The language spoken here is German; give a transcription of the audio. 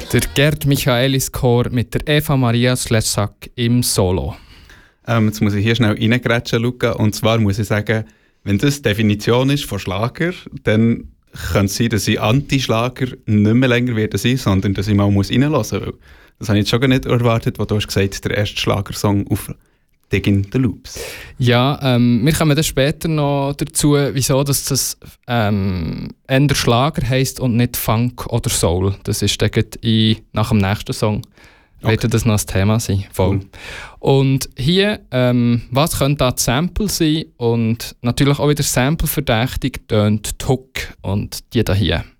Der Gerd Michaelis Chor mit der Eva Maria Slezak im Solo. Jetzt muss ich hier schnell reingrätschen, Luca. Und zwar muss ich sagen, wenn das die Definition ist von Schlager, dann könnte es sein, dass ich Anti-Schlager nicht mehr länger werden sein, sondern dass ich mal reinhören muss. Das habe ich jetzt schon gar nicht erwartet, wo du hast gesagt, der erste Schlagersong auf Digging the Loops. Ja, wir kommen dann später noch dazu, wieso dass das eher Schlager heisst und nicht Funk oder Soul. Das ist dann nach dem nächsten Song. Okay. Wird das noch ein Thema sein. Voll. Cool. Und hier, was könnte da das Sample sein? Und natürlich auch wieder Sample-verdächtig tönt die Hook und die da hier.